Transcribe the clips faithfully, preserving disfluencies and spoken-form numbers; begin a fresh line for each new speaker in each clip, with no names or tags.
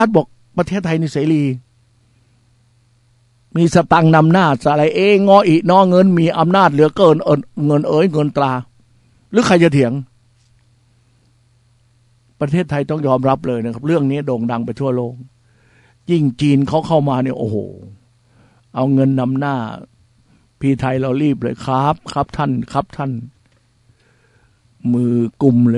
อัดบอกประเทศไทยนี่เสรีมีสตังค์นำหน้าอะไรเองงออีนอเงินมีอำนาจเหลือเกินเงินเอ๋ยเงินตราหรือใครจะเถียงประเทศไทยต้องยอมรับเลยนะครับเรื่องนี้โด่งดังไปทั่วโลกยิ่งจีนเขาเข้ามาเนี่ยโอ้โหเอาเงินนำหน้าพี่ไทยเรารีบเลยครับครับท่านครับท่านมือกุมเลย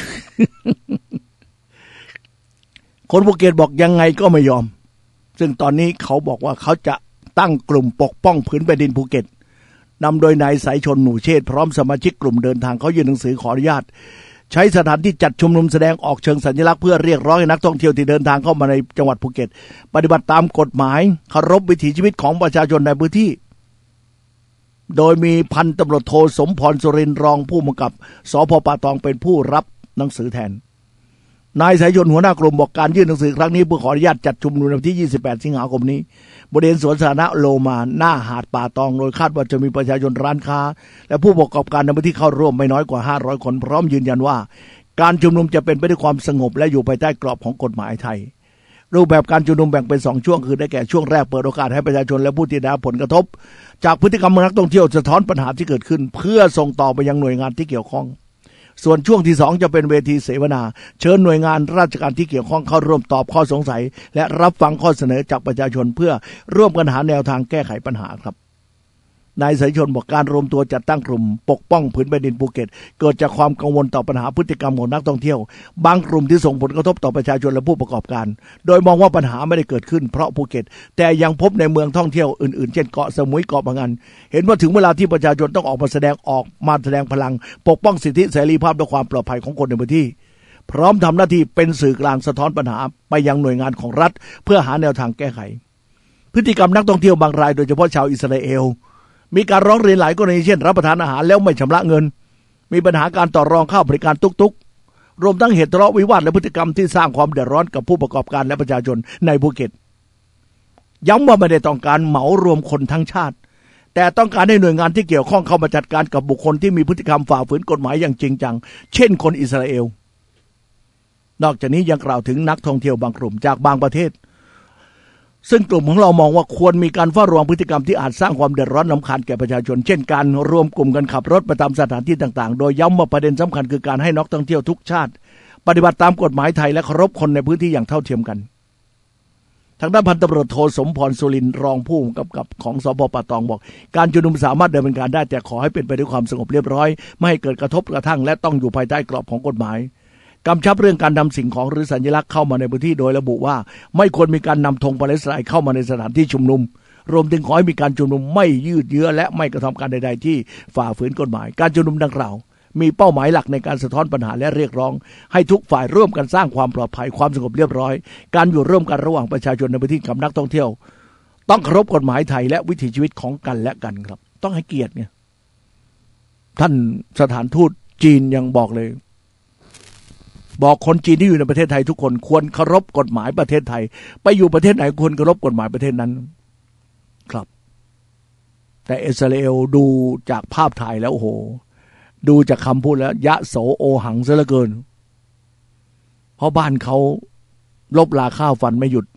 คนภูเก็ตบอกยังไงก็ไม่ยอมซึ่งตอนนี้เขาบอกว่าเขาจะตั้งกลุ่มปกป้องผืนแผ่นดินภูเก็ตนำโดยนายสายชนหนูเชษพร้อมสมาชิกกลุ่มเดินทางเขายื่นหนังสือขออนุญาตใช้สถานที่จัดชุมนุมแสดงออกเชิงสัญลักษณ์เพื่อเรียกร้องให้นักท่องเที่ยวที่เดินทางเข้ามาในจังหวัดภูเก็ตปฏิบัติตามกฎหมายเคารพวิถีชีวิตของประชาชนในพื้นที่โดยมีพันตำรวจโทสมพรสุรินทร์รองผู้กำกับสภ.ป่าตองเป็นผู้รับหนังสือแทนนายสายชนหัวหน้ากลุ่มบอกการยื่นหนังสือครั้งนี้เพื่อขออนุญาตจัดชุมนุมในวันที่ยี่สิบแปดสิงหาคมนี้บริเวณสวนสาธารณะโลมาหน้าหาดป่าตองโดยคาดว่าจะมีประชาชนร้านค้าและผู้ประกอบการในพื้นที่เข้าร่วมไม่น้อยกว่าห้าร้อยคนพร้อมยืนยันว่าการชุมนุมจะเป็นไปด้วยความสงบและอยู่ภายใต้กรอบของกฎหมายไทยรูปแบบการชุมนุมแบ่งเป็นสองช่วงคือได้แก่ช่วงแรกเปิดโอกาสให้ประชาชนและผู้ที่ได้รับผลกระทบจากพฤติกรรมของนักท่องเที่ยวสะท้อนปัญหาที่เกิดขึ้นเพื่อส่งต่อไปยังหน่วยงานที่เกี่ยวข้องส่วนช่วงที่สองจะเป็นเวทีเสวนาเชิญหน่วยงานราชการที่เกี่ยวข้องเข้าร่วมตอบข้อสงสัยและรับฟังข้อเสนอจากประชาชนเพื่อร่วมกันหาแนวทางแก้ไขปัญหาครับนายสายชนบอกการรวมตัวจัดตั้งกลุ่มปกป้องผืนแผ่นดินภูเก็ตเกิดจากความกังวลต่อปัญหาพฤติกรรมของนักท่องเที่ยวบางกลุ่มที่ส่งผลกระทบต่อประชาชนและผู้ประกอบการโดยมองว่าปัญหาไม่ได้เกิดขึ้นเพราะภูเก็ตแต่ยังพบในเมืองท่องเที่ยวอื่นๆเช่นเกาะสมุยเกาะพะงันเห็นว่าถึงเวลาที่ประชาชนต้องออกมาแสดงออกมาแสดงพลังปกป้องสิทธิเสรีภาพและความปลอดภัยของคนในพื้นที่พร้อมทำหน้าที่เป็นสื่อกลางสะท้อนปัญหาไปยังหน่วยงานของรัฐเพื่อหาแนวทางแก้ไขพฤติกรรมนักท่องเที่ยวบางรายโดยเฉพาะชาวอิสราเอลมีการร้องเรียนหลายกรณีเช่นรับประทานอาหารแล้วไม่ชำระเงินมีปัญหาการต่อรองค่าบริการตุกๆรวมทั้งเหตุทะเลาะวิวาทและพฤติกรรมที่สร้างความเดือดร้อนกับผู้ประกอบการและประชาชนในภูเก็ตย้ำว่าไม่ได้ต้องการเหมารวมคนทั้งชาติแต่ต้องการให้หน่วยงานที่เกี่ยวข้องเข้ามาจัดการกับบุคคลที่มีพฤติกรรมฝ่าฝืนกฎหมายอย่างจริงจังเช่นคนอิสราเอลนอกจากนี้ยังกล่าวถึงนักท่องเที่ยวบางกลุ่มจากบางประเทศซึ่งกลุ่มของเรามองว่าควรมีการเฝ้าระวังพฤติกรรมที่อาจสร้างความเดือดร้อนรำคาญแก่ประชาชนเช่นการรวมกลุ่มกันขับรถไปตามสถานที่ต่างๆโดยย้ำว่าประเด็นสำคัญคือการให้นักท่องเที่ยวทุกชาติปฏิบัติตามกฎหมายไทยและเคารพคนในพื้นที่อย่างเท่าเทียมกันทางด้านพันตำรวจโทสมพรสุรินทร์รองผู้กำกับของสภ.ป่าตองบอกการชุมนุมสามารถดำเนินการได้แต่ขอให้เป็นไปด้วยความสงบเรียบร้อยไม่ให้เกิดกระทบกระทั่งและต้องอยู่ภายใต้กรอบของกฎหมายกำชับเรื่องการนำสิ่งของหรือสัญลักษณ์เข้ามาในพื้นที่โดยระบุว่าไม่ควรมีการนำธงปาเลสไตน์เข้ามาในสถานที่ชุมนุมรวมถึงขอให้มีการชุมนุมไม่ยืดเยื้อและไม่กระทำการใดๆที่ฝ่าฝืนกฎหมายการชุมนุมดังกล่าวมีเป้าหมายหลักในการสะท้อนปัญหาและเรียกร้องให้ทุกฝ่ายร่วมกันสร้างความปลอดภัยความสงบเรียบร้อยการอยู่ร่วมกันระหว่างประชาชนในพื้นที่กับนักท่องเที่ยวต้องเคารพกฎหมายไทยและวิถีชีวิตของกันและกันครับต้องให้เกียรติไงท่านสถานทูตจีนยังบอกเลยบอกคนจีนที่อยู่ในประเทศไทยทุกคนควรเคารพกฎหมายประเทศไทยไปอยู่ประเทศไหนควรเคารพกฎหมายประเทศนั้นครับแต่อิสราเอลดูจากภาพถ่ายแล้วโอ้โหดูจากคำพูดแล้วยะโสโอหังซะเหลือเกินเพราะบ้านเขาลบลาข้าวฟันไม่หยุด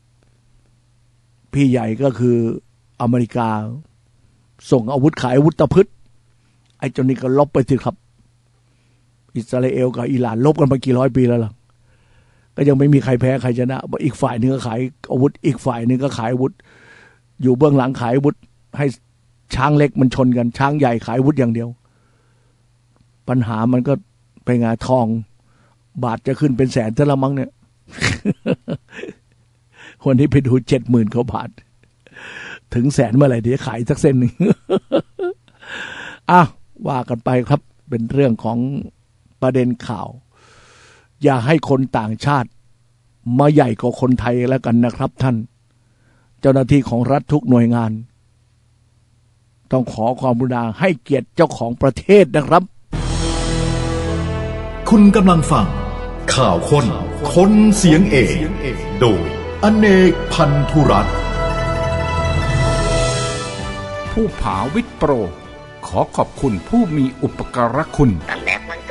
พี่ใหญ่ก็คืออเมริกาส่งอาวุธขายอาวุธตะพึดไอ้เจ้านี่ก็ลบไปสิครับอิสราเอลกับอิหร่านลบกันมากี่ร้อยปีแล้วล่ะก็ยังไม่มีใครแพ้ใครชนะอีกฝ่ายนึงก็ขายอาวุธอีกฝ่ายนึงก็ขายอาวุธอยู่เบื้องหลังขายอาวุธให้ช้างเล็กมันชนกันช้างใหญ่ขายอาวุธอย่างเดียวปัญหามันก็ไปงาทองบาทจะขึ้นเป็นแสนซะละมั้งเนี่ย วันนี้ไปดูเจ็ดหมื่นกว่าบาทถึงแสนเมื่อไหร่เดี๋ยวขายสักเส้นหนึ่ง อ่ะว่ากันไปครับเป็นเรื่องของประเด็นข่าวอย่าให้คนต่างชาติมาใหญ่กว่าคนไทยแล้วกันนะครับท่านเจ้าหน้าที่ของรัฐทุกหน่วยงานต้องขอความกรุณาให้เกียรติเจ้าของประเทศนะครับ
คุณกำลังฟังข่าวคนคนเสียงเอกโดยอเนกพันธุรัตน์
ผู้ผาวิทย์โปรขอขอบคุณผู้มีอุปการะคุณ
ตอนแรกมันก็ไม่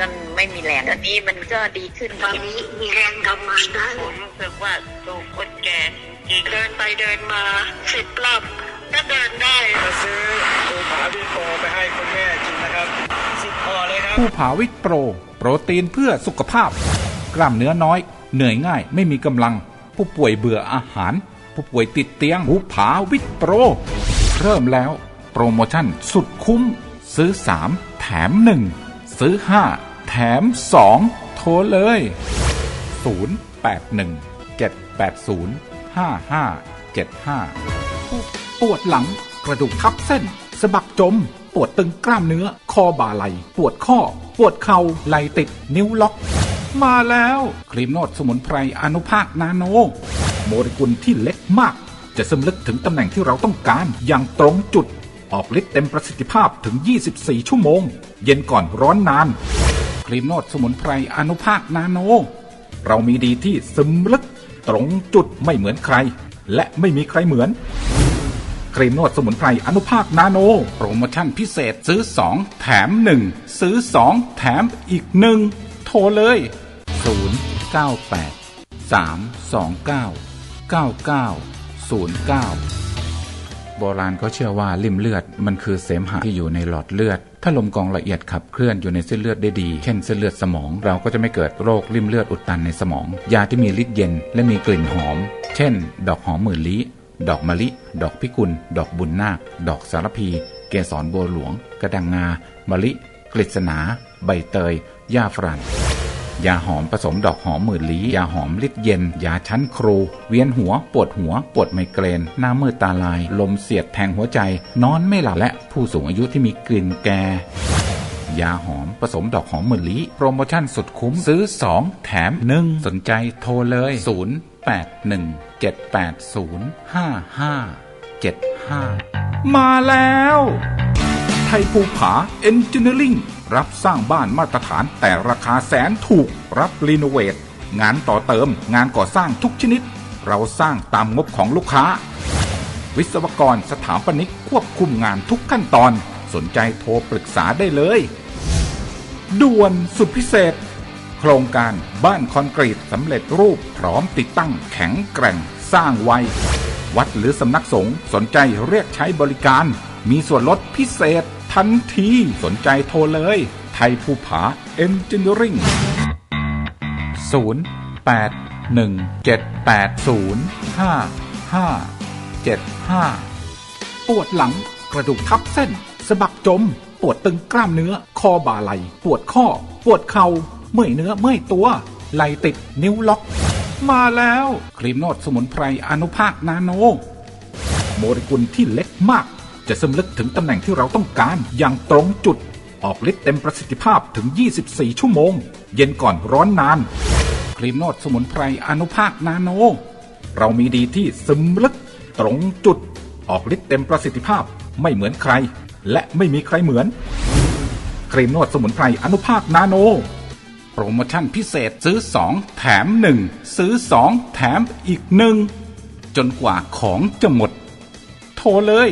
ไม่มีแรงตอนนี้มันก็ดีขึ้นตอนนี้มีแรงทำงานได้ผมรู้สึกว่าสูงคนแก่เดินไปเดินมาสิบรอบก็เดินได้มาซื้อภูผาวิโปไปให้คุณแม่กินนะครับสิบพอเลยครับ
ภูผาวิโปรโปรตีนเพื่อสุขภาพกล้ามเนื้อน้อยเหนื่อยง่ายไม่มีกำลังผู้ป่วยเบื่ออาหารผู้ป่วยติดเตียงภูผาวิโปรเริ่มแล้วโปรโมชั่นสุดคุ้มซื้อสามแถมหนึ่งซื้อห้าแถมสองโทรเลยศูนย์ แปด หนึ่ง เจ็ด แปด ศูนย์ ห้า ห้า เจ็ด ห้าปวดหลังกระดูกทับเส้นสะบักจมปวดตึงกล้ามเนื้อคอบ่าไหล่ปวดข้อปวดเข่าไหล่ติดนิ้วล็อกมาแล้วครีมนวดสมุนไพรอนุภาคนาโนโมเลกุลที่เล็กมากจะซึมลึกถึงตำแหน่งที่เราต้องการอย่างตรงจุดออกฤทธิ์เต็มประสิทธิภาพถึงยี่สิบสี่ชั่วโมงเย็นก่อนร้อนนานครีมนวดสมุนไพรอนุภาคนาโนเรามีดีที่ซึมลึกตรงจุดไม่เหมือนใครและไม่มีใครเหมือนครีมนวดสมุนไพรอนุภาคนาโนโปรโมชั่นพิเศษซื้อสองแถมหนึ่งซื้อสองแถมอีกหนึ่งโทรเลยศูนย์ เก้า แปด สาม สอง เก้า เก้า เก้า ศูนย์ เก้าโบราณเขาเชื่อว่าลิ่มเลือดมันคือเสมหะที่อยู่ในหลอดเลือดถ้าลมกรองละเอียดขับเคลื่อนอยู่ในเส้นเลือดได้ดีเช่นเส้นเลือดสมองเราก็จะไม่เกิดโรคลิ่มเลือดอุดตันในสมองยาที่มีฤทธิ์เย็นและมีกลิ่นหอมเช่นดอกหอมหมื่นลี้ดอกมะลิดอกพิกุลดอกบุญนาคดอกสารพีเกสรบัวหลวงกระดังงามะลิกฤษณาใบเตยหญ้าฝรั่งยาหอมผสมดอกหอมหมื่นลี้ยาหอมฤทธิ์เย็นยาชั้นครูเวียนหัวปวดหัวปวดไมเกรนหน้ามืดตาลายลมเสียดแทงหัวใจนอนไม่หลับและผู้สูงอายุที่มีกลิ่นแก่ยาหอมผสมดอกหอมหมื่นลี้โปรโมชั่นสุดคุ้มซื้อสองแถมหนึ่งสนใจโทรเลยศูนย์ แปด หนึ่ง เจ็ด แปด ศูนย์ ห้า ห้า เจ็ด ห้ามาแล้วไทยภูผาเอนจิเนียริ่งรับสร้างบ้านมาตรฐานแต่ราคาแสนถูกรับรีโนเวทงานต่อเติมงานก่อสร้างทุกชนิดเราสร้างตามงบของลูกค้าวิศวกรสถาปนิกควบคุมงานทุกขั้นตอนสนใจโทรปรึกษาได้เลยด่วนสุดพิเศษโครงการบ้านคอนกรีตสำเร็จรูปพร้อมติดตั้งแข็งแกร่งสร้างไววัดหรือสำนักสงฆ์สนใจเรียกใช้บริการมีส่วนลดพิเศษทันทีสนใจโทรเลยไทยภูผาเอนจิเนียริ่งศูนย์ แปด หนึ่ง เจ็ด แปด ศูนย์ ห้า ห้า เจ็ด ห้าปวดหลังกระดูกทับเส้นสะบักจมปวดตึงกล้ามเนื้อคอบ่าไหล่ปวดข้อปวดเข่าเมื่อยเนื้อเมื่อยตัวไหล่ติดนิ้วล็อกมาแล้วครีมนวดสมุนไพรอนุภาคนาโนโมเลกุลที่เล็กมากจะซึมลึกถึงตำแหน่งที่เราต้องการอย่างตรงจุดออกฤทธิ์เต็มประสิทธิภาพถึงยี่สิบสี่ชั่วโมงเย็นก่อนร้อนนานครีมนวดสมุนไพรอนุภาคนาโนเรามีดีที่ซึมลึกตรงจุดออกฤทธิ์เต็มประสิทธิภาพไม่เหมือนใครและไม่มีใครเหมือนครีมนวดสมุนไพรอนุภาคนาโนโปรโมชั่นพิเศษซื้อสองแถมหนึ่งซื้อสองแถมอีกหนึ่งจนกว่าของจะหมดโทรเลย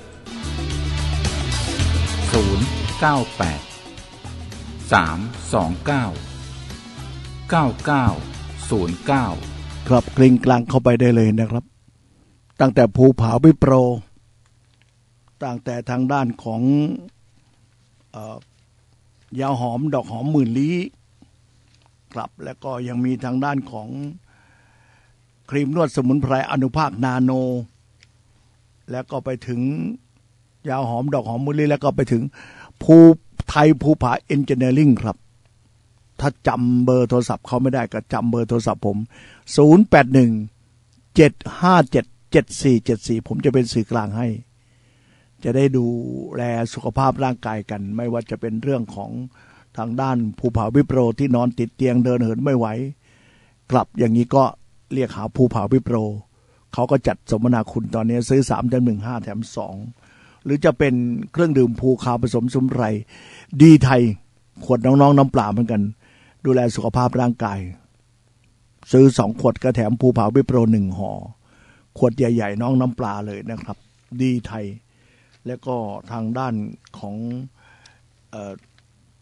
ศูนย์ เก้า แปด สาม สอง เก้า เก้า เก้า ศูนย์ เก้า
ครับกลิ้งกลางเข้าไปได้เลยนะครับตั้งแต่ภูผาวิโปรตั้งแต่ทางด้านของเอ่อยาหอมดอกหอมหมื่นลี้ครับแล้วก็ยังมีทางด้านของครีมนวดสมุนไพรอนุภาคนาโนแล้วก็ไปถึงยาหอมดอกหอมหมื่นลี้แล้วก็ไปถึงภูไทยภูผาเอนจิเนียริ่งครับถ้าจำเบอร์โทรศัพท์เขาไม่ได้ก็จำเบอร์โทรศัพท์ผมศูนย์ แปด หนึ่ง เจ็ด ห้า เจ็ด เจ็ด สี่ เจ็ด สี่ผมจะเป็นสื่อกลางให้จะได้ดูแลสุขภาพร่างกายกันไม่ว่าจะเป็นเรื่องของทางด้านภูผาวิโปรที่นอนติดเตียงเดินเหินไม่ไหวกลับอย่างนี้ก็เรียกหาภูผาวิโปรเขาก็จัดสมนาคุณตอนนี้ซื้อสามแถมหนึ่ง ห้าแถมสองหรือจะเป็นเครื่องดื่มภูคาวผสมสมุนไพรดีไทยขวดน้องๆน้ำเปล่าเหมือนกันดูแลสุขภาพร่างกายซื้อสองขวดก็แถมภูผาวิโปรหนึ่งห่อขวดใหญ่ๆน้องน้ำปลาเลยนะครับดีไทยแล้วก็ทางด้านของเอ่อ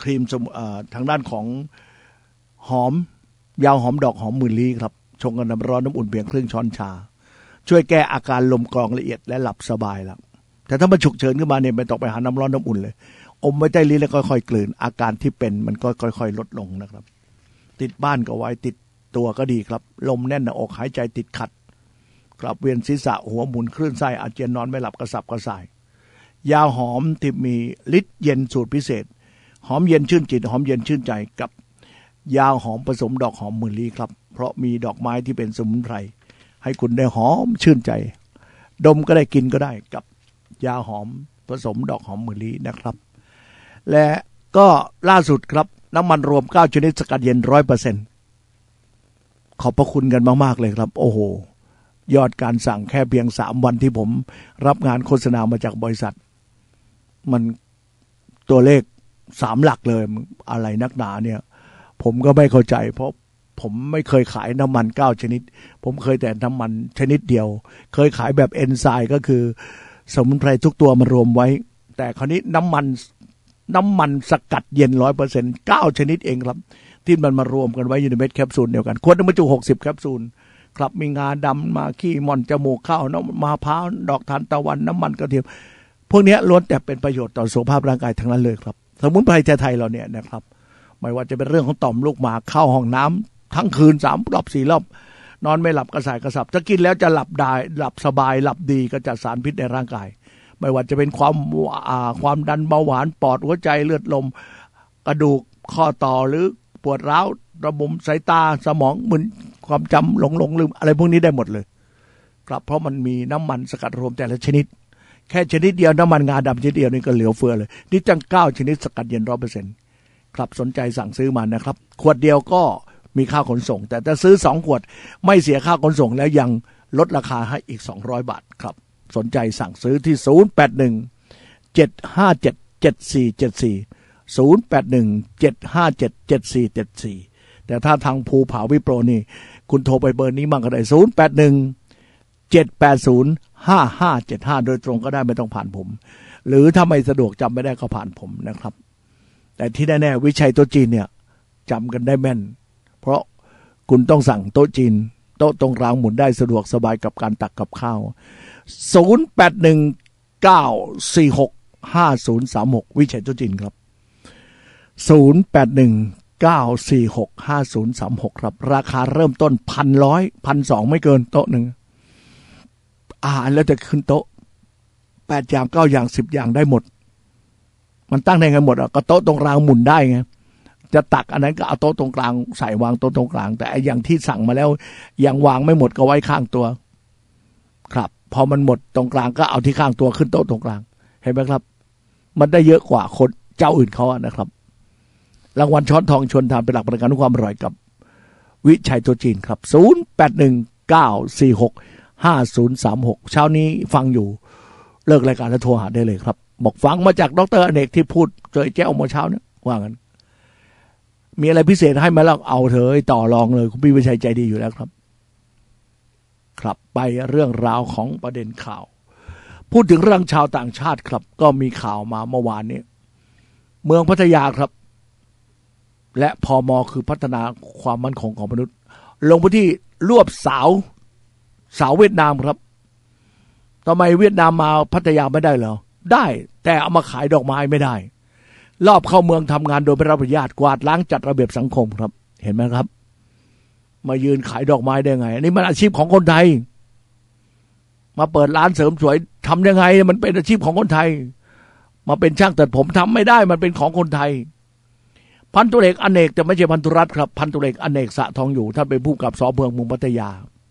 ครีมทางด้านของหอมยาวหอมดอกหอมหมื่นลี้ครับชงกับน้ำร้อนน้ำอุ่นเพียงครึ่งช้อนชาช่วยแก้อาการลมกรองละเอียดและหลับสบายแล้วแต่ถ้ามันฉุกเฉินขึ้นมาเนี่ยไม่ต้องไปหาน้ำร้อนน้ำอุ่นเลยอมไว้ใต้ลิ้นแล้วค่อยๆกลืนอาการที่เป็นมันก็ค่อยๆลดลงนะครับติดบ้านก็ไว้ติดตัวก็ดีครับลมแน่นหน้าอกหายใจติดขัดกลับเวียนศีรษะหัวหมุนคลื่นไส้อาเจียนนอนไม่หลับกระสับกระส่ายยาหอมที่มีฤทธิ์เย็นสูตรพิเศษหอมเย็นชื่นจิตหอมเย็นชื่นใจกับยาหอมผสมดอกหอมหมื่นลี้ครับเพราะมีดอกไม้ที่เป็นสมุนไพรให้คุณได้หอมชื่นใจดมก็ได้กินก็ได้กับยาหอมผสมดอกหอมหมื่นลี้นะครับและก็ล่าสุดครับน้ำมันรวมเก้าชนิดสกัดเย็น ร้อยเปอร์เซ็นต์ ขอบพระคุณกันมากๆเลยครับโอ้โหยอดการสั่งแค่เพียงสามวันที่ผมรับงานโฆษณามาจากบริษัทมันตัวเลขสามหลักเลยอะไรนักหนาเนี่ยผมก็ไม่เข้าใจเพราะผมไม่เคยขายน้ำมันเก้าชนิดผมเคยแต่น้ำมันชนิดเดียวเคยขายแบบเอนไซม์ก็คือสมุนไพรทุกตัวมารวมไว้แต่คราวนี้น้ำมันน้ำมันสกัดเย็น ร้อยเปอร์เซ็นต์ เก้าชนิดเองครับที่มันมารวมกันไว้อยู่ในเม็ดแคปซูลเดียวกันขวดนึงบรรจุหกสิบแคปซูลครับมีงาดำมาขี้ม่อนจมูกข้าวน้ำมะพร้าวดอกทานตะวันน้ำมันกระเทียมพวกนี้ล้วนแต่เป็นประโยชน์ต่อสุขภาพร่างกายทั้งนั้นเลยครับสมุนไพรไทยเราเนี่ยนะครับไม่ว่าจะเป็นเรื่องของต่อมลูกหมากเข้าห้องน้ำทั้งคืนสามรอบสี่รอบนอนไม่หลับกระสายกระสับจะกินแล้วจะหลับได้หลับสบายหลับดีกระจัดสารพิษในร่างกายไม่ว่าจะเป็นความอ่าความดันเบาหวานปอดหัวใจเลือดลมกระดูกข้อต่อหรือปวดร้าวระบบสายตาสมองมึนความจำหลงหลงลืมอะไรพวกนี้ได้หมดเลยครับเพราะมันมีน้ำมันสกัดรวมแต่ละชนิดแค่ชนิดเดียวน้ำมันงาดำชนิดเดียวนี่ก็เหลือเฟือเลยนี่จังเก้าชนิดสกัดเย็น ร้อยเปอร์เซ็นต์ ครับสนใจสั่งซื้อมานะครับขวดเดียวก็มีค่าขนส่งแต่ถ้าซื้อสองขวดไม่เสียค่าขนส่งแล้วยังลดราคาให้อีกสองร้อยบาทครับสนใจสั่งซื้อที่ศูนย์ แปด หนึ่ง เจ็ด ห้า เจ็ด เจ็ด สี่ เจ็ด สี่ ศูนย์ แปด หนึ่ง เจ็ด ห้า เจ็ด เจ็ด สี่ เจ็ด สี่แต่ถ้าทางภูผาวิโปรนี่คุณโทรไปเบอร์นี้มั่งก็ได้ศูนย์ แปด หนึ่ง เจ็ด แปด ศูนย์ ห้า ห้า เจ็ด ห้าโดยตรงก็ได้ไม่ต้องผ่านผมหรือถ้าไม่สะดวกจำไม่ได้ก็ผ่านผมนะครับแต่ที่แน่ๆวิชัยโต๊ะจีนเนี่ยจำกันได้แม่นเพราะคุณต้องสั่งโต๊ะจีนโต๊ะตรงกลางหมุนได้สะดวกสบายกับการตักกับข้าวศูนย์ แปด หนึ่ง เก้า สี่ หก ห้า ศูนย์ สาม หกวิชัยโต๊ะจีนครับศูนย์ แปด หนึ่ง เก้า สี่ หก ห้า ศูนย์ สาม หกครับราคาเริ่มต้น หนึ่งพันหนึ่งร้อย หนึ่งพันสองร้อย ไม่เกินโต๊ะนึงอาหารแล้วจะขึ้นโต๊ะแปดอย่างเก้าอย่างสิบอย่างได้หมดมันตั้งได้ไงหมดอ่ะก็โต๊ะตรงกลางหมุนได้ไงจะตักอันนั้นก็เอาโต๊ะตรงกลางใส่วางโต๊ะตรงกลางแต่ไอ้อย่างที่สั่งมาแล้วยังวางไม่หมดก็ไว้ข้างตัวครับพอมันหมดตรงกลางก็เอาที่ข้างตัวขึ้นโต๊ะตรงกลางเห็นไหมครับมันได้เยอะกว่าคนเจ้าอื่นเขาอะนะครับรางวัลช้อนทองชวนทานเป็นหลักประกันความอร่อยกับวิชัยโต๊ะจีนครับศูนย์ แปด หนึ่ง เก้า สี่ หก ห้า ศูนย์ สาม หกเช้านี้ฟังอยู่เลิกรายการแล้วโทรหาได้เลยครับบอกฟังมาจากดร.อเนกที่พูดเจอแจ้วเมื่อเช้าเนี่ยว่างั้นมีอะไรพิเศษให้มาแล้วเอาเถอะต่อรองเลยคุณพี่วิชัยใจดีอยู่แล้วครับครับไปเรื่องราวของประเด็นข่าวพูดถึงเรื่องชาวต่างชาติครับก็มีข่าวมาเมื่อวานนี้เมืองพัทยาครับและพม.คือพัฒนาความมั่นคงของมนุษย์ลงพื้นที่รวบสาวสาวเวียดนามครับทำไมเวียดนามมาพัทยาไม่ได้เหรอได้แต่เอามาขายดอกไม้ไม่ได้รอบเข้าเมืองทำงานโดยไม่รับอนุญาตกวาดล้างจัดระเบียบสังคมครับเห็นไหมครับมายืนขายดอกไม้ได้ไงอันนี้มันอาชีพของคนไทยมาเปิดร้านเสริมสวยทำยังไงมันเป็นอาชีพของคนไทยมาเป็นช่างตัดผมทำไม่ได้มันเป็นของคนไทยพันตุเอกอเนกแต่ไม่ใช่พันธุรัตน์ครับพันตุเอกอเนกสะทองอยู่ท่านเป็นผู้กำกับสพเมืองพัทยา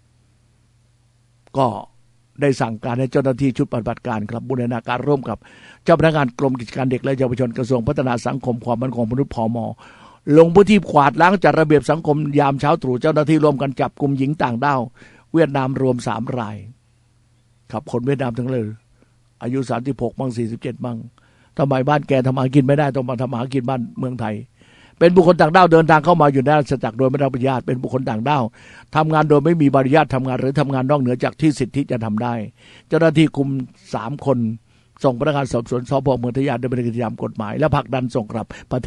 ก็ได้สั่งการให้เจ้าหน้าที่ชุดปฏิบัติการครับบูรณาการร่วมกับเจ้าพนักงานกรมกิจการเด็กและเยาวชนกระทรวงพัฒนาสังคมความมั่นคงมนุษย์พม.ลงพื้นที่กวาดล้างจัดระเบียบสังคมยามเช้าตรู่เจ้าหน้าที่ร่วมกันจับกลุ่มหญิงต่างด้าวเวียดนามรวมสามรายครับคนเวียดนามทั้งเลยอายุสามสิบหกบ้างสี่สิบเจ็ดบ้างทำไมบ้านแกทำมากินไม่ได้ต้องมาทำมากินบ้านเมืองไทยเป็นบุคคลต่างด้าวเดินทางเข้ามาอยู่ในราชอาณาจักรโดยไม่ได้รับอนุญาตเป็นบุคคลต่างด้าวทำงานโดยไม่มีใบอนุญาตทำงานหรือทำงานนอกเหนือจากที่สิทธิจะทำได้เจ้าหน้าที่คุมสามคนส่งพนักงานสอบสวนสพเมืองพัทยาดำเนินคดีตามกฎหมายและผลักดันส่งกลับประเทศ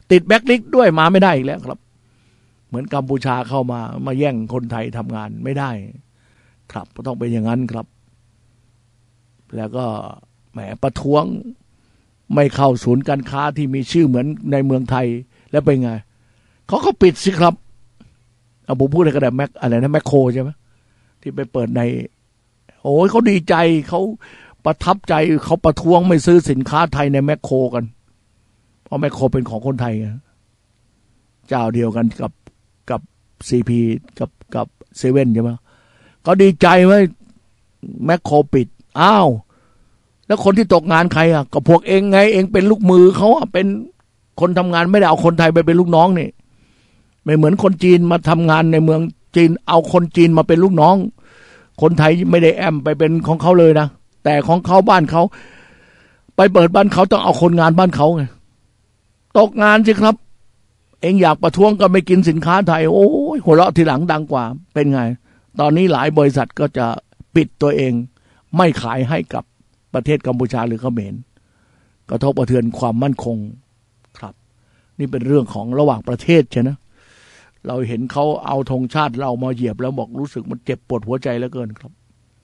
ติดแบ็คลิสต์ด้วยมาไม่ได้อีกแล้วครับเหมือนกัมพูชาเข้ามามาแย่งคนไทยทำงานไม่ได้ครับก็ต้องเป็นอย่างนั้นครับแล้วก็แหมประท้วงไม่เข้าศูนย์การค้าที่มีชื่อเหมือนในเมืองไทยแล้วเป็นไงเขาก็ปิดสิครับเอาผมพูดอะไรก็ได้แม็กอะไรนะแมคโครใช่ไหมที่ไปเปิดในโอ้ยเขาดีใจเขาประทับใจเขาประท้วงไม่ซื้อสินค้าไทยในแมคโครกันเพราะแมคโครเป็นของคนไทยเจ้าเดียวกันกับกับซีพีกับกับเซเว่นใช่ไหมก็ดีใจว่าแมคโครปิดอ้าวแล้วคนที่ตกงานใครอ่ะก็พวกเองไงเองเป็นลูกมือเขาอ่ะเป็นคนทำงานไม่ได้เอาคนไทยไปเป็นลูกน้องนี่ไม่เหมือนคนจีนมาทำงานในเมืองจีนเอาคนจีนมาเป็นลูกน้องคนไทยไม่ได้แอมไปเป็นของเขาเลยนะแต่ของเขาบ้านเขาไปเปิดบ้านเขาต้องเอาคนงานบ้านเขาไงตกงานสิครับเองอยากประท้วงก็ไม่กินสินค้าไทยโอ้ยหัวเราะทีหลังดังกว่าเป็นไงตอนนี้หลายบริษัทก็จะปิดตัวเองไม่ขายให้กับประเทศกัมพูชาหรือเขมรกระทบกระเทือนความมั่นคงครับนี่เป็นเรื่องของระหว่างประเทศใช่นะเราเห็นเขาเอาธงชาติเรามาเหยียบแล้วบอกรู้สึกมันเจ็บปวดหัวใจเหลือเกินครับ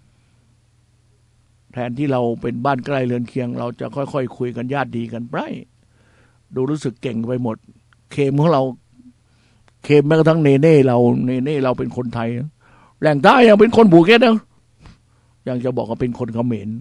แทนที่เราเป็นบ้านใกล้เรือนเคียงเราจะค่อยๆ ค, คุยกันญาติดีกันไปดูรู้สึกเก่งไปหมดเคมของเราเคมแม้กระทั่งเนเน่เราเนเน่เราเป็นคนไทยแหล่งใต้ยังเป็นคนภูเก็ตนะยังจะบอกว่าเป็นคนเขมร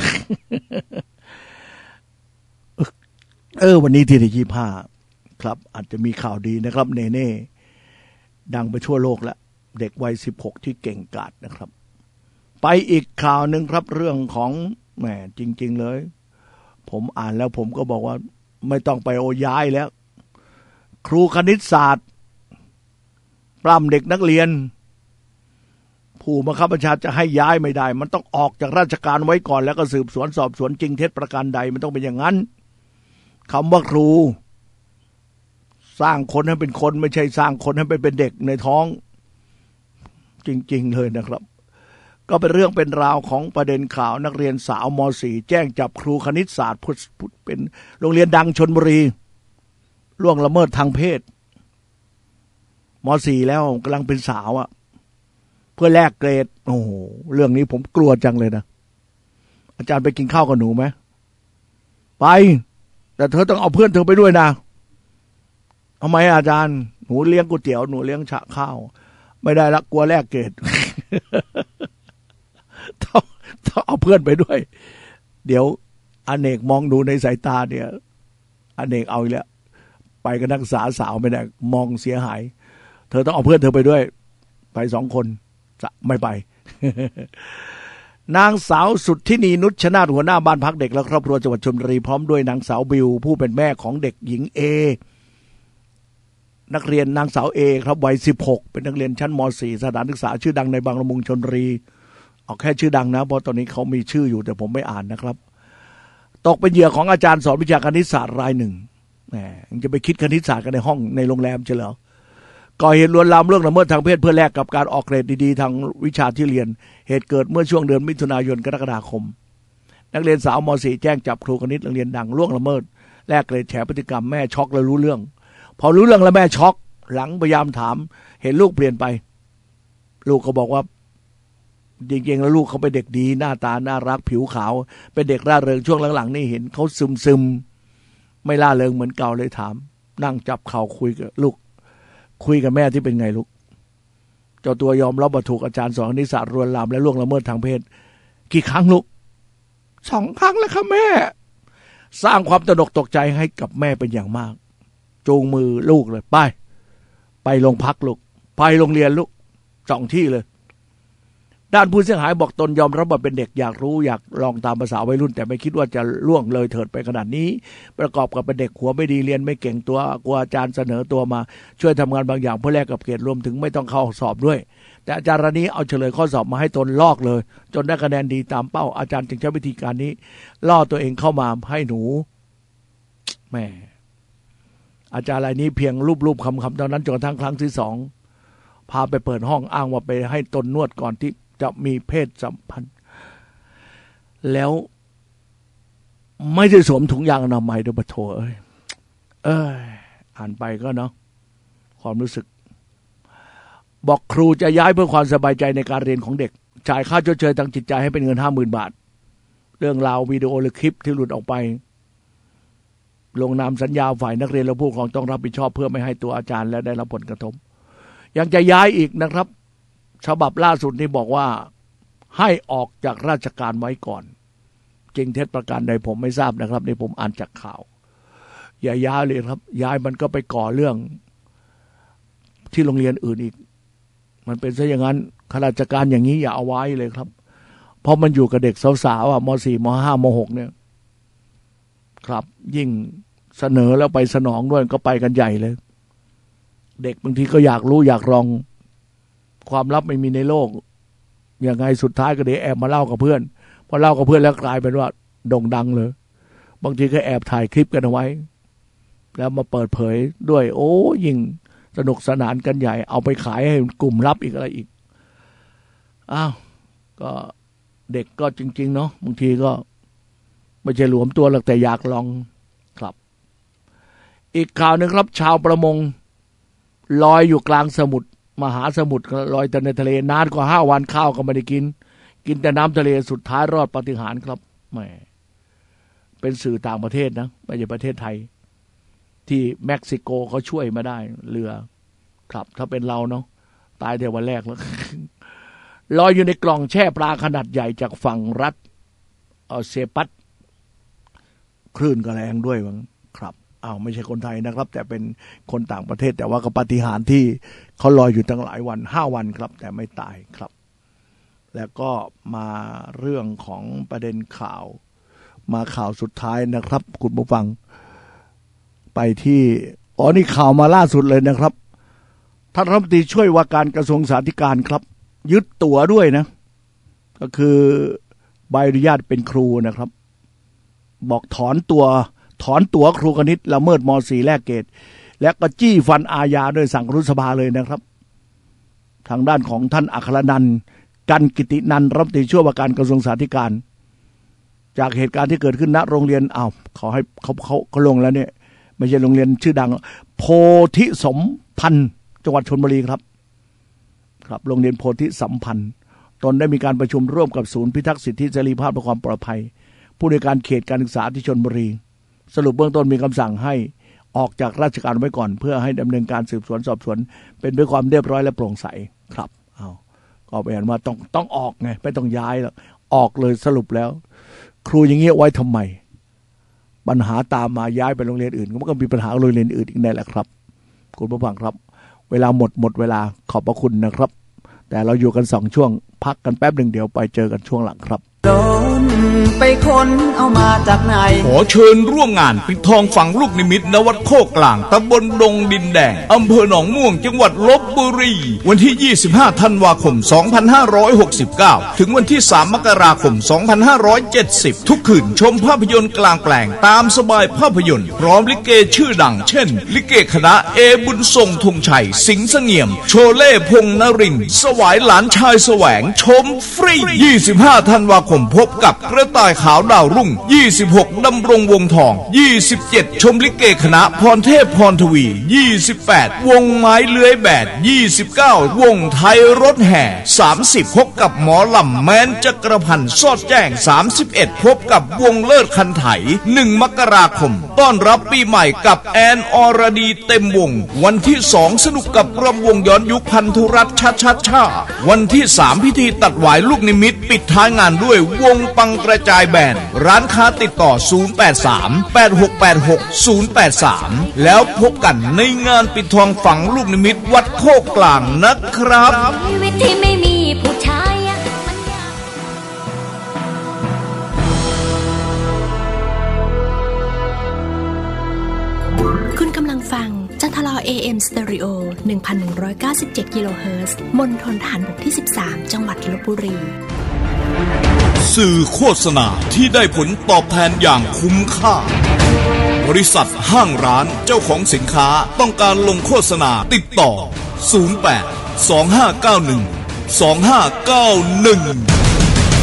เออวันนี้ที่ที่ยี่ห้าครับอาจจะมีข่าวดีนะครับเนเน่ดังไปทั่วโลกแล้วเด็กวัยสิบหกที่เก่งกาจนะครับไปอีกข่าวหนึ่งครับเรื่องของแหมจริงๆเลยผมอ่านแล้วผมก็บอกว่าไม่ต้องไปโอย้ายแล้วครูคณิตศาสตร์ปล้ำเด็กนักเรียนผู้บังคับบัญชาจะให้ย้ายไม่ได้มันต้องออกจากราชการไว้ก่อนแล้วก็สืบสวนสอบสวนจริงเท็จประการใดมันต้องเป็นอย่างนั้นคำว่าครูสร้างคนให้เป็นคนไม่ใช่สร้างคนให้ไปเป็นเด็กในท้องจริงๆเลยนะครับก็เป็นเรื่องเป็นราวของประเด็นข่าวนักเรียนสาวม.สี่ แจ้งจับครูคณิตศาสตร์เป็นโรงเรียนดังชลบุรีล่วงละเมิดทางเพศม.สี่ แล้วกำลังเป็นสาวอ่ะเพื่อแลกเกรดโอ้โหเรื่องนี้ผมกลัวจังเลยนะอาจารย์ไปกินข้าวกับหนูไหมไปแต่เธอต้องเอาเพื่อนเธอไปด้วยนะทำไมอาจารย์หนูเลี้ยงก๋วยเตี๋ยวหนูเลี้ยงฉะข้าวไม่ได้ละกลัวแลกเกรด ต้องต้องเอาเพื่อนไปด้วยเดี๋ยวอเนกมองดูในสายตาเนี่ยอเนกเอาอีกแล้วไปกับนักศึกษาสาวไม่ได้มองเสียหายเธอต้องเอาเพื่อนเธอไปด้วยไปสองคนจะไม่ไป นางสาวสุทธินีนุชชนาธิ์หัวหน้าบ้านพักเด็กและครอบครัวจังหวัดชลบุรีพร้อมด้วยนางสาวบิวผู้เป็นแม่ของเด็กหญิงเอนักเรียนนางสาวเอครับวัยสิบหกเป็นนักเรียนชั้นม.สี่ สถานศึกษาชื่อดังในบางละมุงชลบุรีเอาแค่ชื่อดังนะเพราะตอนนี้เขามีชื่ออยู่แต่ผมไม่อ่านนะครับตกเป็นเหยื่อของอาจารย์สอนวิชาคณิตศาสตร์รายหนึ่งแหมจะไปคิดคณิตศาสตร์กันในห้องในโรงแรมเฉลยก่อเหตุลวนลามเรื่องละเมิดทางเพศเพื่อแลกกับการออกเกรดดีๆทางวิชาที่เรียนเหตุเกิดเมื่อช่วงเดือนมิถุนายนกรกฎาคมนักเรียนสาวม.สี่ แจ้งจับครูคณิตโรงเรียนดังล่วงละเมิดแลกเกรดแฉพฤติกรรมแม่ช็อกแล้วรู้เรื่องพอรู้เรื่องแล้วแม่ช็อกหลังพยายามถามเห็นลูกเปลี่ยนไปลูกก็บอกว่าจริงๆแล้วลูกเขาเป็นเด็กดีหน้าตาน่ารักผิวขาวเป็นเด็กร่าเริงช่วงหลังๆนี่เห็นเขาซึมๆไม่ร่าเริงเหมือนเก่าเลยถามนั่งจับเข่าคุยกับลูกคุยกับแม่ที่เป็นไงลูกเจ้าตัวยอมรับว่าถูกอาจารย์สอนคณิตศาสตร์ลวนลามและล่วงละเมิดทางเพศกี่ครั้งลูกสองครั้งแล้วค่ะแม่สร้างความตระหนกตกใจให้กับแม่เป็นอย่างมากจูงมือลูกเลยไปไปโรงพักลูกไปโรงเรียนลูกสองที่เลยด้านผู้เสียหายบอกตนยอมรับว่าเป็นเด็กอยากรู้อยากลองตามภาษาวัยรุ่นแต่ไม่คิดว่าจะล่วงเลยเถิดไปขนาดนี้ประกอบกับเป็นเด็กหัวไม่ดีเรียนไม่เก่งตัวกลัวอาจารย์เสนอตัวมาช่วยทำงานบางอย่างเพื่อแลกกับเกรดรวมถึงไม่ต้องเข้าสอบด้วยแต่อาจารย์รายนี้เอาเฉลยข้อสอบมาให้ตนลอกเลยจนได้คะแนนดีตามเป้าอาจารย์จึงใช้วิธีการนี้ล่อตัวเองเข้ามาให้หนูแม่อาจารย์รายนี้เพียงรูปๆคำๆเท่านั้นจนกระทั่งครั้งที่สองพาไปเปิดห้องอ้างว่าไปให้ตนนวดก่อนที่จะมีเพศสัมพันธ์แล้วไม่ได้สวมถุงยางอนามัยด้วยปะโถเอ้ยเอ้ยอ่านไปก็เนาะความรู้สึกบอกครูจะย้ายเพื่อความสบายใจในการเรียนของเด็กจ่ายค่าชดเชยทางจิตใจให้เป็นเงินห้าหมื่นบาทเรื่องราววิดีโอหรือคลิปที่หลุดออกไปลงนามสัญญาฝ่ายนักเรียนและผู้ปกครองต้องรับผิดชอบเพื่อไม่ให้ตัวอาจารย์และได้รับผลกระทบยังจะย้ายอีกนะครับฉบับล่าสุดนี้บอกว่าให้ออกจากราชการไว้ก่อนจริงเท็จประการใดผมไม่ทราบนะครับนี่ผมอ่านจากข่าวอย่าย้ายเลยครับย้ายมันก็ไปก่อเรื่องที่โรงเรียนอื่นอีกมันเป็นซะอย่างนั้นข้าราชการอย่างนี้อย่าเอาไว้เลยครับเพราะมันอยู่กับเด็กสาวๆอ่ะม.สี่ ม.ห้า ม.หก เนี่ยครับยิ่งเสนอแล้วไปสนองด้วยก็ไปกันใหญ่เลยเด็กบางทีก็อยากรู้อยากลองความลับไม่มีในโลกอย่างไงสุดท้ายก็เดี๋ยวแอบมาเล่ากับเพื่อนพอเล่ากับเพื่อนแล้วกลายเป็นว่าโด่งดังเลยบางทีก็แอบถ่ายคลิปกันเอาไว้แล้วมาเปิดเผยด้วยโอ้ยิ่งสนุกสนานกันใหญ่เอาไปขายให้กลุ่มลับอีกอะไรอีกอ้าวก็เด็กก็จริงๆเนาะบางทีก็ไม่ใช่หลวมตัวหรอกแต่อยากลองครับอีกข่าวนึงครับชาวประมงลอยอยู่กลางสมุทรมหาสมุทรลอยแต่ในทะเลนานกว่าห้าวันข้าวก็ไม่ได้กินกินแต่น้ำทะเลสุดท้ายรอดปาฏิหาริย์ครับแหมเป็นสื่อต่างประเทศนะไม่ใช่ประเทศไทยที่เม็กซิโกเขาช่วยมาได้เรือครับถ้าเป็นเราเนาะตายแต่วันแรกแล้ว ลอยอยู่ในกล่องแช่ปลาขนาดใหญ่จากฝั่งรัฐเซปัสคลื่นก็แรงด้วยมั้งครับอ้าวไม่ใช่คนไทยนะครับแต่เป็นคนต่างประเทศแต่ว่าก็ปาฏิหาริย์ที่เขาลอยอยู่ตั้งหลายวันห้าวันครับแต่ไม่ตายครับแล้วก็มาเรื่องของประเด็นข่าวมาข่าวสุดท้ายนะครับคุณผู้ฟังไปที่อ๋อนี่ข่าวมาล่าสุดเลยนะครับท่านรัฐมนตรีช่วยว่าการกระทรวงศึกษาธิการครับยึดตั๋วด้วยนะก็คือใบอนุญาตเป็นครูนะครับบอกถอนตัวถอนตั๋วครูคณิตละเมิดม.สี่ แลกเกรดและก็จี้ฟันอาญาด้วยสั่งรัฐสภาเลยนะครับทางด้านของท่านอัครนันท์กันกิตินันท์รัฐมนตรีช่วยว่าการกระทรวงศึกษาธิการจากเหตุการณ์ที่เกิดขึ้นณโรงเรียนอ้าวขอให้เขาเขาเขาลงแล้วเนี่ยไม่ใช่โรงเรียนชื่อดังโพธิสมพันธ์จังหวัดชลบุรีครับครับโรงเรียนโพธิสัมพันธ์ตนได้มีการประชุมร่วมกับศูนย์พิทักษ์สิทธิเสรีภาพและความปลอดภัยผู้ในการเขตการศึกษาที่ชลบุรีสรุปเบื้องต้นมีคำสั่งให้ออกจากราชการไว้ก่อนเพื่อให้ดำเนินการสืบสวนสอบสวนเป็นด้วยความเรียบร้อยและโปร่งใสครับอ้าวก็แปลว่าต้องต้องออกไงไม่ต้องย้ายหรอกออกเลยสรุปแล้วครูอย่างเงี้ยไว้ทำไมปัญหาตามมาย้ายไปโรงเรียนอื่นก็มีปัญหาโรงเรียนอื่นอีกแน่แหละครับคุณผู้ฟังครับเวลาหมดหมดเวลาขอบพระคุณนะครับแต่เราอยู่กันสองช่วงพักกันแป๊บหนึ่งเดี๋ยวไปเจอกันช่วงหลังครับโดนไปคนเอามาจากไหน
ขอเชิญร่วมงานปิดทองฝังลูกนิมิตณวัดโคกลางตำบลดงดินแดงอำเภอหนองม่วงจังหวัดลพบุรีวันที่ยี่สิบห้าธันวาคมสองพันห้าร้อยหกสิบเก้าถึงวันที่สามมกราคมสองพันห้าร้อยเจ็ดสิบทุกคืนชมภาพยนตร์กลางแปลงตามสบายภาพยนตร์พร้อมลิเกชื่อดังเช่นลิเกคณะเอบุญทรงธงชัยสิงห์เสงี่ยมโชเล่พงษ์นรินทร์สวายหลานชายแสวงชมฟรียี่สิบห้าธันวาคมพบกับกระต่ายขาวดาวรุ่งยี่สิบหกดำรงวงทองยี่สิบเจ็ดชมลิเกคณะพรเทพพรทวียี่สิบแปดวงไม้เลื้อยแบดยี่สิบเก้าวงไทยรถแห่สามสิบพบกับหมอลำแม้นจักรพันธ์สอดแจ้งสามสิบเอ็ดพบกับวงเลิศคันไถหนึ่งมกราคมต้อนรับปีใหม่กับแอนอรดีเต็มวงวันที่สองสนุกกับรำวงย้อนยุคพันธุรัตน์ชัดชัดชาวันที่สามพิธีตัดหวายลูกนิมิตปิดท้ายงานด้วยวงปังกระจายแบนร้านค้าติดต่อศูนย์ แปด สาม แปด หก แปด หก ศูนย์ แปด สามแล้วพบกันในงานปิดทองฝังลูกนิมิตวัดโคกกลางนะครับชีวิตที่ไม่มีผู้ชาย
คุณกำลังฟังจันทรา เอ เอ็ม Stereo หนึ่งพันหนึ่งร้อยเก้าสิบเจ็ด กิโลเฮิรตซ์มณฑลทหารบกที่สิบสามจังหวัดลพบุรี
สื่อโฆษณาที่ได้ผลตอบแทนอย่างคุ้มค่าบริษัทห้างร้านเจ้าของสินค้าต้องการลงโฆษณาติดต่อศูนย์ แปด สอง ห้า เก้า หนึ่ง สอง ห้า เก้า หนึ่งโทร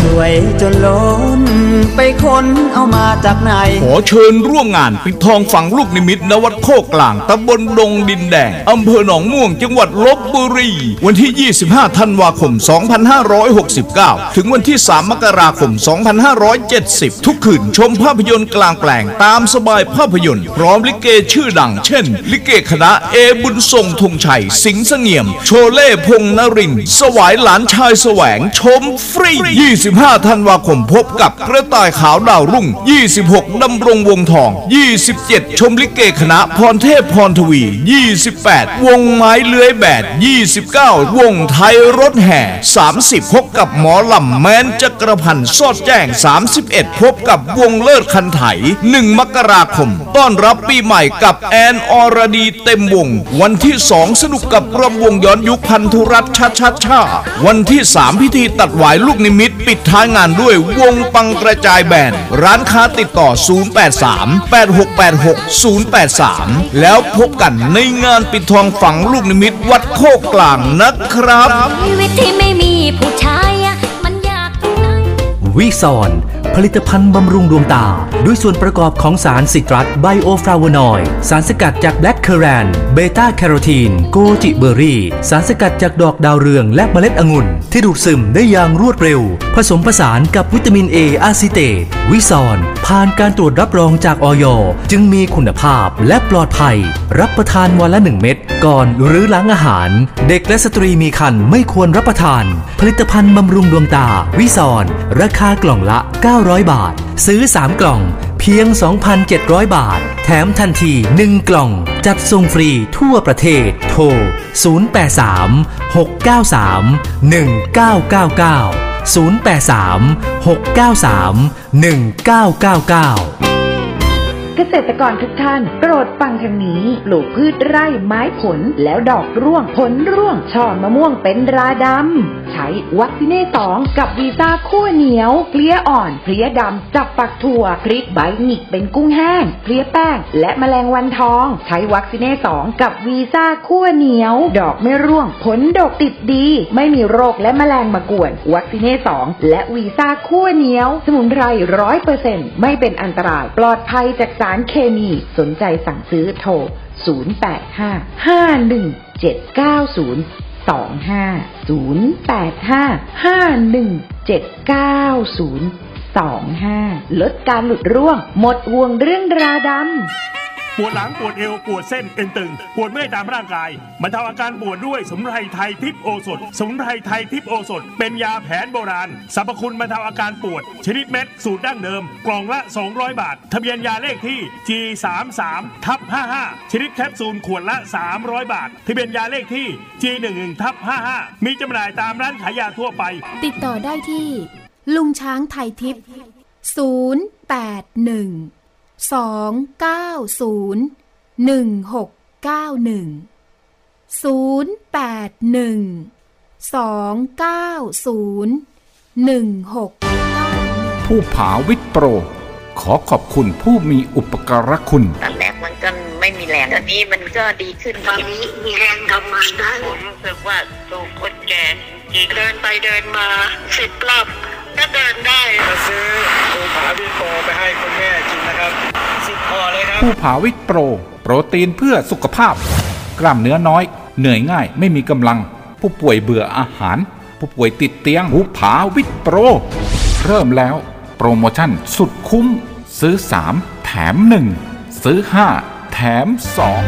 วยจนล้นไปค้นเอามาจากไหน
ขอเชิญร่วมงานปิดทองฝังลูกนิมิตณวัดโคกลางตำบลดงดินแดงอำเภอหนองม่วงจังหวัดลพบุรีวันที่ยี่สิบห้าธันวาคมสองพันห้าร้อยหกสิบเก้าถึงวันที่สามมกราคมสองพันห้าร้อยเจ็ดสิบทุกคืนชมภาพยนตร์กลางแปลงตามสบายภาพยนตร์พร้อมลิเกชื่อดังเช่นลิเกคณะเอบุญทรงธงชัยสิงห์เสงี่ยมโชเล่พงษ์นรินทร์สวายหลานชายแสวงชมฟรียี่สิบห้าธันวาคมพบกับกระต่ายขาวดาวรุ่งยี่สิบหกดำรงวงทองยี่สิบเจ็ดชมลิเกคณะพรเทพพรทวียี่สิบแปดวงไม้เลื้อยแบดยี่สิบเก้าวงไทยรถแห่สามสิบพบกับหมอลำแม้นจักรพันธ์สอดแจ้งสามสิบเอ็ดพบกับวงเลิศคันไถหนึ่งมกราคมต้อนรับปีใหม่กับแอนอรดีเต็มวงวันที่สองสนุกกับรำวงย้อนยุคพันธุรัตน์ชาชาชาวันที่สามพิธีตัดหวายลูกนิมิตปิดท้ายงานด้วยวงปังกระจายแบนด์ร้านค้าติดต่อศูนย์ แปด สาม แปด หก แปด หก ศูนย์ แปด สามแล้วพบกันในงานปิดทองฝังลูกนิมิตวัดโคกกลางนะครับ
ชีวิตที่ไม่มีผู้ชายมันยากตรงไหน
วิซอนผลิตภัณฑ์บำรุงดวงตาด้วยส่วนประกอบของสารซิตรัสไบโอฟลาโวนอยด์สารสกัดจากแบล็กเคอแรนเบต้าแคโรทีนโกจิเบอร์รี่สารสกัดจากดอกดาวเรืองและเมล็ดองุ่นที่ดูดซึมได้อย่างรวดเร็วผสมผสานกับวิตามินเออะซิเตตวิซอนผ่านการตรวจรับรองจากอย.จึงมีคุณภาพและปลอดภัยรับประทานวันละหนึ่งเม็ดก่อนหรือหลังอาหารเด็กและสตรีมีครรภ์ไม่ควรรับประทานผลิตภัณฑ์บำรุงดวงตาวิซอนราคากล่องละเก้าร้อยบาทซื้อสามกล่องเพียง สองพันเจ็ดร้อย บาทแถมทันทีหนึ่งกล่องจัดส่งฟรีทั่วประเทศโทรศูนย์ แปด สาม หก เก้า สาม หนึ่ง เก้า เก้า เก้า ศูนย์ แปด สาม หก เก้า สาม หนึ่ง เก้า เก้า เก้า
เกษตรกรทุกท่านโปรดฟังทางนี้ปลูกพืชไร่ไม้ผลแล้วดอกร่วงผลร่วงช่อมะม่วงเป็นราดำใช้วัคซีเน่สองกับวีซ่าคั่วเหนียวเพลี้ยอ่อนเพลี้ยดำจับปักถั่วพริกใบหงิกเป็นกุ้งแห้งเพลี้ยแป้งและแมลงวันทองใช้วัคซีเน่สองกับวีซ่าคั่วเหนียวดอกไม่ร่วงผลดกติดดีไม่มีโรคและแมลงมากวนวัคซีเน่สองและวีซ่าคั่วเหนียวสมุนไพร ร้อยเปอร์เซ็นต์ ไม่เป็นอันตรายปลอดภัยจากสารเคมีสนใจสั่งซื้อโทรศูนย์ แปด ห้า ห้า หนึ่ง เจ็ด เก้า ศูนย์ สอง ห้า ศูนย์ แปด ห้า ห้า หนึ่ง เจ็ด เก้า ศูนย์ สอง ห้าลดการหลุดร่วงหมดห่วงเรื่องราดำ
ปวดหลังปวดเอวปวดเส้นเอ็นตึงปวดเมื่อยตามร่างกายบรรเทาอาการปวดด้วยสมุนไพรไทยทิพย์โอสถสมุนไพรไทยทิพย์โอสถเป็นยาแผนโบราณสรรพคุณบรรเทาอาการปวดชนิดเม็ดสูตรดั้งเดิมกล่องละสองร้อยบาททะเบียนยาเลขที่ จี สาม สาม ทับ ห้าห้า ชนิดแคปซูลขวดละสามร้อยบาททะเบียนยาเลขที่ จี หนึ่ง หนึ่ง ทับ ห้าห้า มีจำหน่ายตามร้านขายยาทั่วไป
ติดต่อได้ที่ลุงช้างไทยทิพย์ศูนย์ แปด หนึ่ง สอง เก้า ศูนย์ หนึ่ง หก เก้า หนึ่ง ศูนย์ แปด หนึ่ง สอง เก้า ศูนย์ หนึ่ง หก เก้า หนึ่ง
ผู้ผาวิทย์โปรขอขอบคุณผู้มีอุปการะคุณ
ตอนแรกมันก็ไม่มีแรงตอนนี้มันก็ดีขึ้นตอนนี้มีแรงทำงานได้ผมรู้สึกว่าตัวคนแก่เดินไปเดินมาสิบรอบก็เดินได้
มาซื้อผู้ผาวิทย์โปรไปให้คุณแม่กินนะครับสิบพอเลยครับ
ผู้ผาวิทย์โปรโปรตีนเพื่อสุขภาพกล้ามเนื้อน้อยเหนื่อยง่ายไม่มีกำลังผู้ป่วยเบื่ออาหารผู้ป่วยติดเตียงผู้ผาวิทย์โปรเริ่มแล้วโปรโมชั่นสุดคุ้มซื้อสามแถมหนึ่งซื้อห้าแถมสอง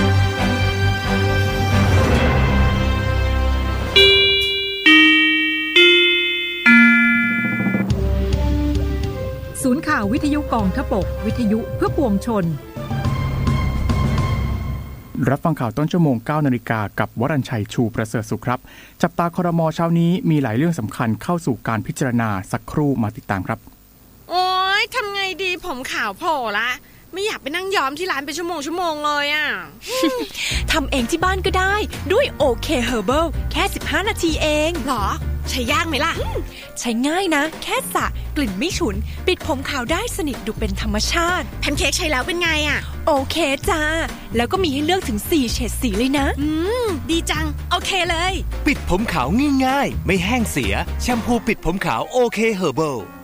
ศูนย์ข่าววิทยุกองทพบกวิทยุเพื่อปวงชน
รับฟังข่าวต้นชั่วโมง เก้านาฬิกากับวรัญชัยชูประเสริฐสุขครับจับตาครม.เช้านี้มีหลายเรื่องสำคัญเข้าสู่การพิจารณาสักครู่มาติดตามครับ
โอ๊ยทำไงดีผมขาวโผล่ละไม่อยากไปนั่งย้อมที่ร้านเป็นชั่วโมงชั่วโมงเลยอ่ะ
ทำเองที่บ้านก็ได้ด้วยโอเคเฮอร์เบิลแค่สิบห้านาทีเอง
หรอใช้ยากไหมล่ะ
ใช้ง่ายนะแค่สระกลิ่นไม่ฉุนปิดผมขาวได้สนิทดูเป็นธรรมชาติ
แพนเค้กใช้แล้วเป็นไงอ่ะ
โอเคจ้าแล้วก็มีให้เลือกถึงสี่เฉดสีเลยนะ
อืมดีจังโอเคเลย
ปิดผมขาวง่ายๆไม่แห้งเสียแชมพูปิดผมขาวโอเคเฮอร์เบิล